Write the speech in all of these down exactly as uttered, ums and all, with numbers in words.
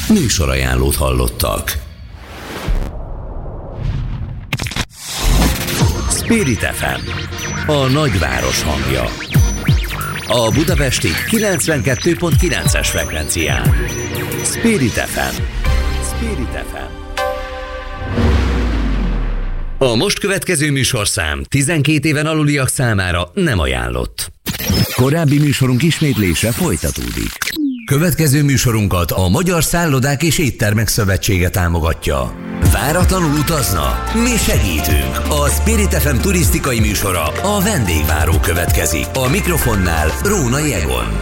Műsorajánlót hallottak. Spirit ef em, a nagyváros hangja. A budapesti kilencvenkettő pont kilences frekvencián. Spirit ef em. Spirit ef em. A most következő műsorszám tizenkét éven aluliak számára nem ajánlott. Korábbi műsorunk ismétlése folytatódik. Következő műsorunkat a Magyar Szállodák és Éttermek Szövetsége támogatja. Váratlanul utazna? Mi segítünk! A Spirit ef em turisztikai műsora, a Vendégváró következik. A mikrofonnál Rónai Egon.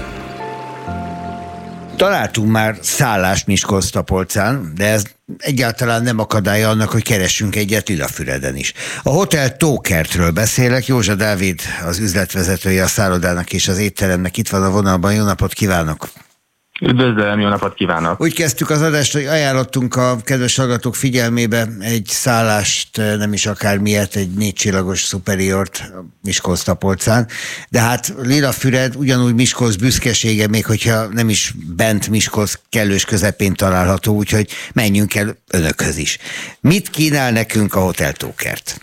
Találtunk már szállást Miskolc-Tapolcán, de ez egyáltalán nem akadálya annak, hogy keressünk egyet Lillafüreden is. A Hotel Tókertről beszélek, Józsa Dávid az üzletvezetője a szállodának és az étteremnek itt van a vonalban. Jó napot kívánok! Üdvözlöm, jó napot kívánok! Úgy kezdtük az adást, hogy ajánlottunk a kedves hallgatók figyelmébe egy szállást, nem is akármilyet, egy négycsillagos Superiort Miskolc-Tapolcán, de hát Lillafüred ugyanúgy Miskolc büszkesége, még hogyha nem is bent Miskolc kellős közepén található, úgyhogy menjünk el önökhöz is. Mit kínál nekünk a Hotel Tókert?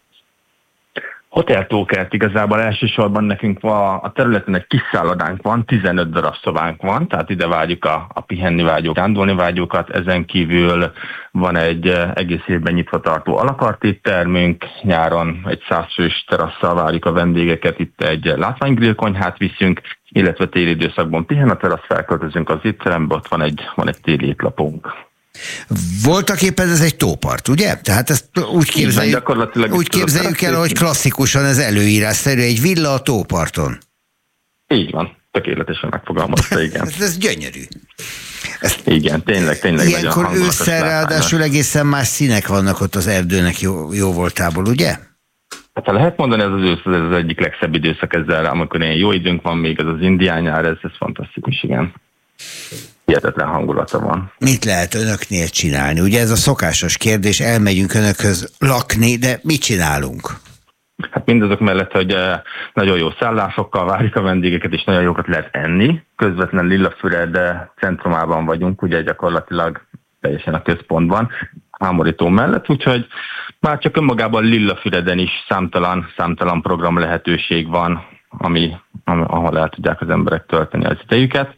Hotel Tókert igazából elsősorban nekünk van, a területen egy kis szállodánk van, tizenöt darab szobánk van, tehát ide várjuk a, a pihenni vágyók, rándolni vágyókat, ezen kívül van egy egész évben nyitva tartó alakartéttermünk, nyáron egy száz fős terasszal várjuk a vendégeket, itt egy látványgrill konyhát viszünk, illetve téli időszakban pihen a terasz, felköltözünk az étterembe, ott van egy, van egy téli étlapunk. Voltak éppen ez egy tópart, ugye? Tehát ezt úgy képzeljük, úgy képzeljük el, hogy klasszikusan ez előírásszerű, egy villa a tóparton. Így van, tökéletesen megfogalmazta, igen. ez, ez gyönyörű. Ezt igen, tényleg, tényleg. Ilyenkor ősszel ráadásul egészen más színek vannak ott az erdőnek jó, jó voltából, ugye? Hát ha lehet mondani, ez az ősz, ez az egyik legszebb időszak ezzel, amikor ilyen jó időnk van még, ez az indián nyár, ez, ez fantasztikus, igen. Hihetetlen hangulata van. Mit lehet önöknél csinálni? Ugye ez a szokásos kérdés, elmegyünk önökhöz lakni, de mit csinálunk? Hát mindazok mellett, hogy nagyon jó szállásokkal várjuk a vendégeket, és nagyon jókat lehet enni. Közvetlen Lillafüred centrumában vagyunk, ugye gyakorlatilag teljesen a központban, Hámori-tó mellett, úgyhogy már csak önmagában Lillafüreden is számtalan, számtalan program lehetőség van, ami, ahol el tudják az emberek tölteni az idejüket.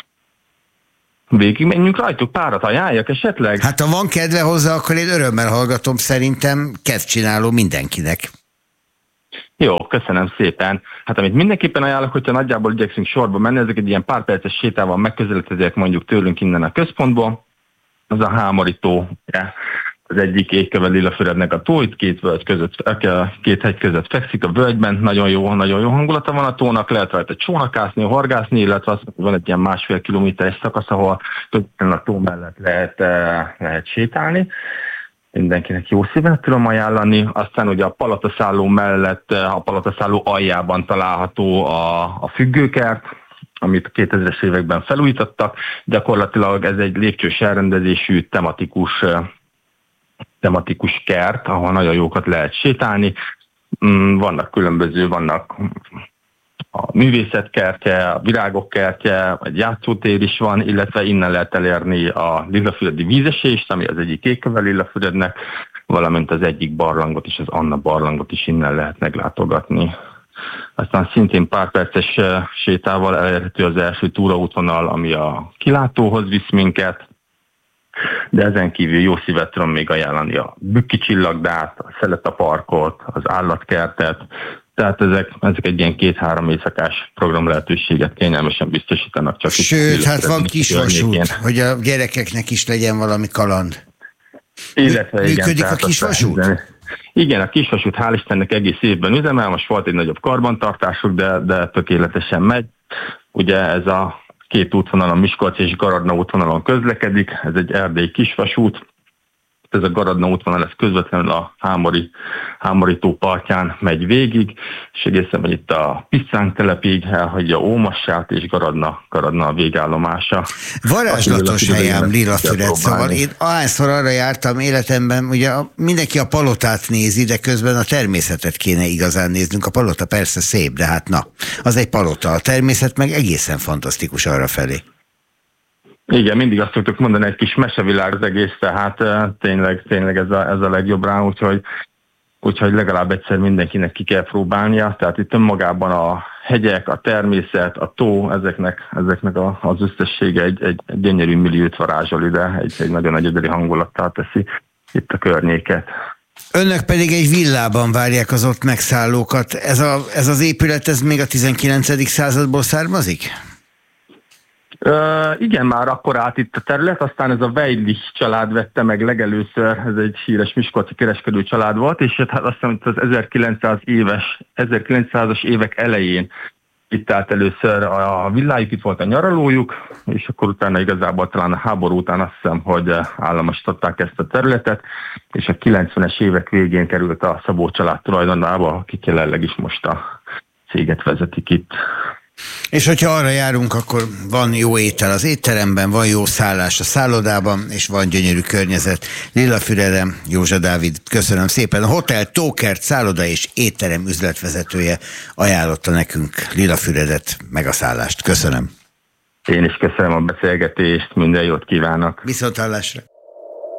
Végig menjünk rajtuk, párat ajánljak esetleg? Hát ha van kedve hozzá, akkor én örömmel hallgatom, szerintem kedvcsináló mindenkinek. Jó, köszönöm szépen. Hát amit mindenképpen ajánlok, hogyha nagyjából igyekszünk sorba menni, ezek egy ilyen pár perces sétával megközelítőzek mondjuk tőlünk innen a központból, az a Hámori-tó, az egyik égköve Lillafürednek a tó, itt két völgy között, két hegy között fekszik a völgyben, nagyon jó, nagyon jó hangulata van a tónak, lehet rajta csónakászni, horgászni, illetve az, van egy ilyen másfél kilométeres szakasz, ahol a tó mellett lehet, lehet sétálni. Mindenkinek jó szíven tudom ajánlani. Aztán ugye a Palataszálló mellett, a Palataszálló aljában található a, a függőkert, amit a kétezres években felújítottak. Gyakorlatilag ez egy lépcsős elrendezésű tematikus tematikus kert, ahol nagyon jókat lehet sétálni. Vannak különböző, vannak a művészetkertje, a virágok kertje, egy játszótér is van, illetve innen lehet elérni a lillafüredi vízesést, ami az egyik égköve Lillafürednek, valamint az egyik barlangot is, az Anna barlangot is innen lehet meglátogatni. Aztán szintén pár perces sétával elérhető az első túraútvonal, ami a kilátóhoz visz minket, de ezen kívül jó szívet tudom még ajánlani a Bükki csillagdát, a Szeleta parkot, az állatkertet, tehát ezek, ezek egy ilyen két-három éjszakás program lehetőséget kényelmesen biztosítanak. Csak Sőt, hát van kisvasút, hogy a gyerekeknek is legyen valami kaland. Illetve, működik igen, a kisvasút? Igen, a kisvasút hál' Istennek egész évben üzemel, most volt egy nagyobb karbantartásuk, de, de tökéletesen megy. Ugye ez a két útvonalon, Miskolc és Garadna útvonalon közlekedik, ez egy erdélyi kisvasút. Ez a Garadna útvonal, ez közvetlenül a Hámori, Hámori-tó partján megy végig, és egészen megy itt a Piszánk telepig, elhagyja Ómassát, és Garadna, Garadna a végállomása. Varázslatos helyem Lillafüred, szóval én ahányszor arra jártam életemben, ugye mindenki a palotát nézi, de közben a természetet kéne igazán néznünk. A palota persze szép, de hát na, az egy palota, a természet meg egészen fantasztikus arra felé. Igen, mindig azt szoktuk mondani, egy kis mesevilág az egész, tehát tényleg, tényleg ez a, ez a legjobb rá, úgyhogy, úgyhogy legalább egyszer mindenkinek ki kell próbálnia, tehát itt önmagában a hegyek, a természet, a tó, ezeknek, ezeknek a, az összessége egy, egy, egy gyönyörű milliót varázsol ide, egy, egy nagyon egyedüli hangulattal teszi itt a környéket. Önök pedig egy villában várják az ott megszállókat. Ez, a, ez az épület, ez még a tizenkilencedik századból származik? Uh, igen, már akkor állt itt a terület, aztán ez a Weidlich család vette meg legelőször, ez egy híres miskolci kereskedő család volt, és hát azt hiszem, hogy az ezerkilencszáz éves, ezerkilencszázas évek elején itt állt először a villájuk, itt volt a nyaralójuk, és akkor utána igazából talán a háború után azt hiszem, hogy államosították ezt a területet, és a kilencvenes évek végén került a Szabó család tulajdonába, akik jelenleg is most a céget vezetik itt. És hogyha arra járunk, akkor van jó étel az étteremben, van jó szállás a szállodában, és van gyönyörű környezet. Lilla Füreden, Józsa Dávid, köszönöm szépen. A Hotel Tókert szálloda és étterem üzletvezetője ajánlotta nekünk Lilla Füredet, meg a szállást. Köszönöm. Én is köszönöm a beszélgetést, minden jót kívánok. Viszonthallásra.